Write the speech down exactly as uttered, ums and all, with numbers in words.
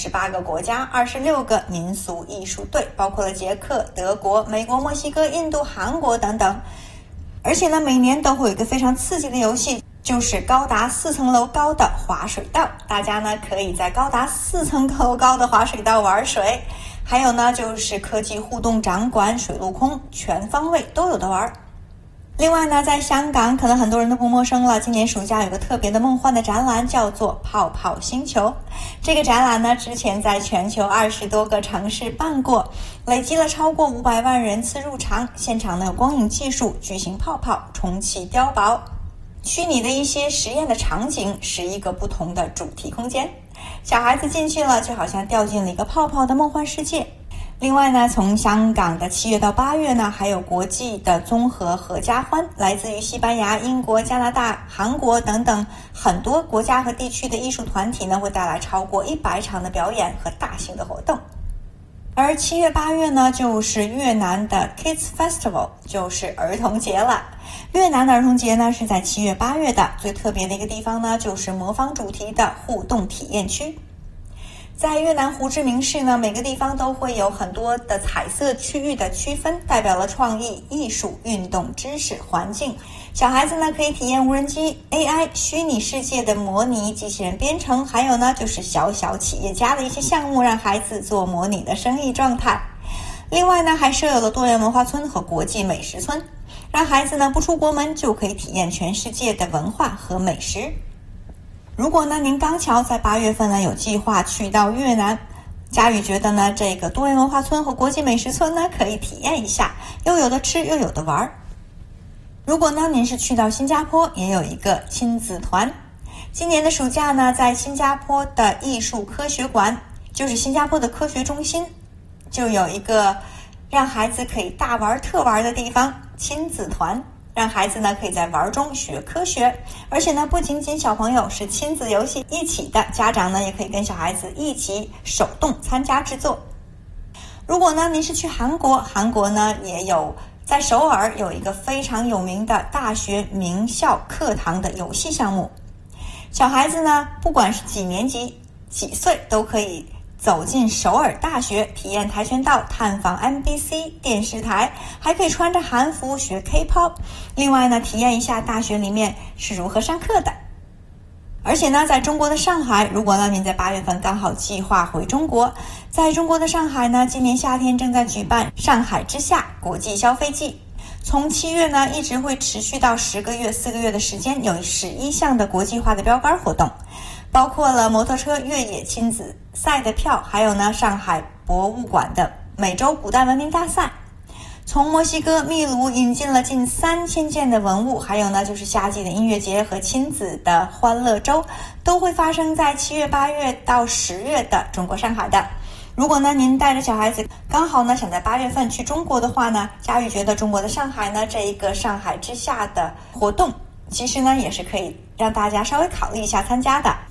十八个国家，二十六个民俗艺术队，包括了捷克、德国、美国、墨西哥、印度、韩国等等。而且呢，每年都会有一个非常刺激的游戏，就是高达四层楼高的滑水道。大家呢可以在高达四层楼高的滑水道玩水。还有呢，就是科技互动展馆，水陆空全方位都有的玩。另外呢，在香港可能很多人都不陌生了，今年暑假有个特别的梦幻的展览，叫做泡泡星球。这个展览呢，之前在全球二十多个城市办过，累积了超过五百万人次入场。现场呢有光影技术，巨型泡泡，充气碉堡，虚拟的一些实验的场景，十一个不同的主题空间。小孩子进去了，就好像掉进了一个泡泡的梦幻世界。另外呢，从香港的七月到八月呢，还有国际的综合合家欢，来自于西班牙、英国、加拿大、韩国等等很多国家和地区的艺术团体呢，会带来超过一百场的表演和大型的活动。而七月八月呢，就是越南的 Kids Festival， 就是儿童节了。越南的儿童节呢是在七月八月的，最特别的一个地方呢，就是魔方主题的互动体验区。在越南胡志明市呢，每个地方都会有很多的彩色区域的区分，代表了创意、艺术、运动、知识、环境。小孩子呢可以体验无人机、A I、虚拟世界的模拟、机器人编程，还有呢就是小小企业家的一些项目，让孩子做模拟的生意状态。另外呢，还设有了多元文化村和国际美食村，让孩子呢不出国门就可以体验全世界的文化和美食。如果呢您刚巧在八月份呢有计划去到越南，佳宇觉得呢这个多元文化村和国际美食村呢可以体验一下，又有的吃又有的玩。如果呢您是去到新加坡，也有一个亲子团。今年的暑假呢，在新加坡的艺术科学馆，就是新加坡的科学中心，就有一个让孩子可以大玩特玩的地方，亲子团。让孩子呢可以在玩中学科学，而且呢不仅仅小朋友，是亲子游戏一起的，家长呢也可以跟小孩子一起手动参加制作。如果呢您是去韩国，韩国呢也有在首尔有一个非常有名的大学名校课堂的游戏项目，小孩子呢不管是几年级几岁都可以走进首尔大学，体验跆拳道，探访 M B C 电视台，还可以穿着韩服学 K-pop。 另外呢，体验一下大学里面是如何上课的。而且呢，在中国的上海，如果呢您在八月份刚好计划回中国，在中国的上海呢，今年夏天正在举办上海之夏国际消费季，从七月呢一直会持续到十个月四个月的时间，有十一项的国际化的标杆活动，包括了摩托车越野亲子赛的票，还有呢上海博物馆的美洲古代文明大赛。从墨西哥秘鲁引进了近三千件的文物，还有呢就是夏季的音乐节和亲子的欢乐周，都会发生在七月八月到十月的中国上海的。如果呢您带着小孩子刚好呢想在八月份去中国的话呢，佳宇觉得中国的上海呢这一个上海之夏的活动，其实呢也是可以让大家稍微考虑一下参加的。